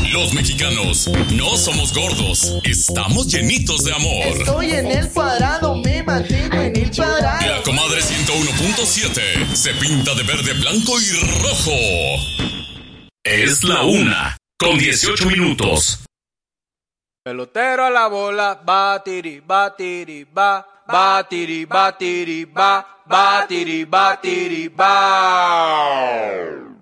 Los mexicanos no somos gordos, estamos llenitos de amor. Estoy en el cuadrado, me mantengo en el cuadrado. La comadre 101.7 se pinta de verde, blanco y rojo. Es la 1:18. Pelotero a la bola, batiri, batiri, ba, batiri, batiri, ba, batiri, batiri, ba.